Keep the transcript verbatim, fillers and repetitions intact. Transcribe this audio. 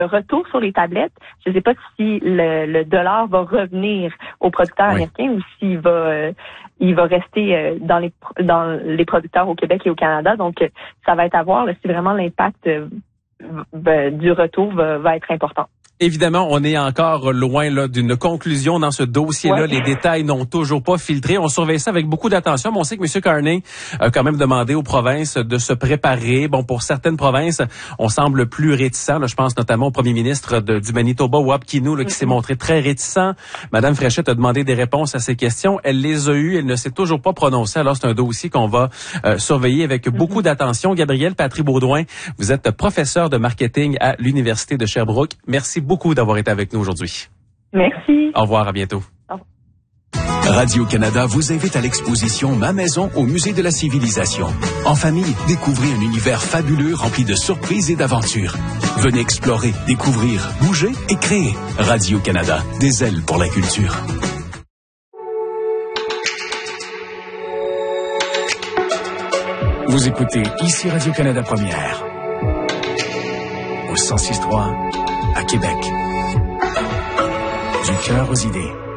retour sur les tablettes, je ne sais pas si le, le dollar va revenir aux producteurs oui. américains ou s'il va euh, il va rester euh, dans les dans les producteurs au Québec et au Canada. Donc, euh, ça va être à voir là, si vraiment l'impact euh, v- du retour va, va être important. Évidemment, on est encore loin là d'une conclusion dans ce dossier-là. Ouais. Les détails n'ont toujours pas filtré. On surveille ça avec beaucoup d'attention, mais on sait que M. Carney a quand même demandé aux provinces de se préparer. Bon, pour certaines provinces, on semble plus réticent. Là, je pense notamment au premier ministre de, du Manitoba, Wab Kinew, là, qui mm-hmm. s'est montré très réticent. Madame Fréchette a demandé des réponses à ces questions. Elle les a eues. Elle ne s'est toujours pas prononcée. Alors, c'est un dossier qu'on va euh, surveiller avec mm-hmm. beaucoup d'attention. Gabrielle Patry-Baudouin, vous êtes professeure de marketing à l'Université de Sherbrooke. Merci beaucoup. beaucoup d'avoir été avec nous aujourd'hui. Merci. Au revoir, à bientôt. Au revoir. Radio-Canada vous invite à l'exposition Ma maison au Musée de la Civilisation. En famille, découvrez un univers fabuleux rempli de surprises et d'aventures. Venez explorer, découvrir, bouger et créer. Radio-Canada, des ailes pour la culture. Vous écoutez ici Radio-Canada Première. Au cent six trois à Québec. Du cœur aux idées.